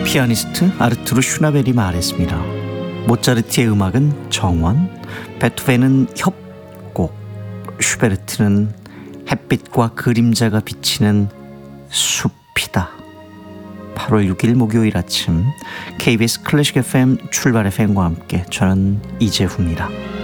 피아니스트 아르투르 슈나벨이 말했습니다. 모차르트의 음악은 정원, 베토벤은 협곡, 슈베르트는 햇빛과 그림자가 비치는 숲이다. 8월 6일 목요일 아침 KBS 클래식 FM 출발 FM과 함께 저는 이재후입니다.